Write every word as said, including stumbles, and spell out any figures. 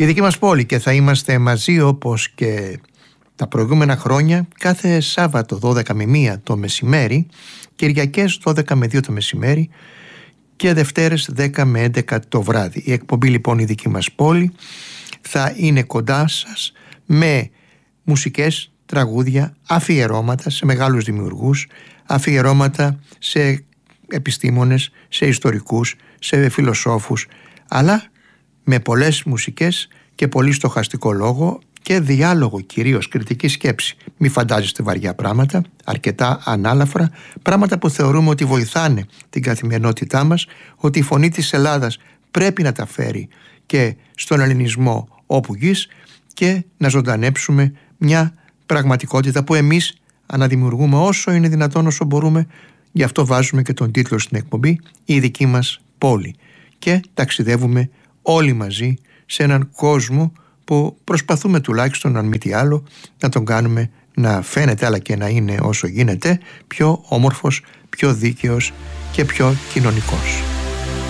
Η δική μας πόλη, και θα είμαστε μαζί όπως και τα προηγούμενα χρόνια κάθε Σάββατο δώδεκα με μία το μεσημέρι, Κυριακές δώδεκα με δύο το μεσημέρι και Δευτέρες δέκα με έντεκα το βράδυ. Η εκπομπή λοιπόν η δική μας πόλη θα είναι κοντά σας με μουσικές, τραγούδια, αφιερώματα σε μεγάλους δημιουργούς, αφιερώματα σε επιστήμονες, σε ιστορικούς, σε φιλοσόφους, αλλά με πολλές μουσικές και πολύ στοχαστικό λόγο και διάλογο, κυρίως κριτική σκέψη. Μη φαντάζεστε βαριά πράγματα, αρκετά ανάλαφρα, πράγματα που θεωρούμε ότι βοηθάνε την καθημερινότητά μας, ότι η φωνή της Ελλάδας πρέπει να τα φέρει και στον ελληνισμό όπου γης και να ζωντανέψουμε μια πραγματικότητα που εμείς αναδημιουργούμε όσο είναι δυνατόν, όσο μπορούμε. Γι' αυτό βάζουμε και τον τίτλο στην εκπομπή «Η δική μας πόλη» και ταξιδεύουμε όλοι μαζί σε έναν κόσμο που προσπαθούμε τουλάχιστον, αν μη τι άλλο, να τον κάνουμε να φαίνεται, αλλά και να είναι όσο γίνεται πιο όμορφος, πιο δίκαιος και πιο κοινωνικός.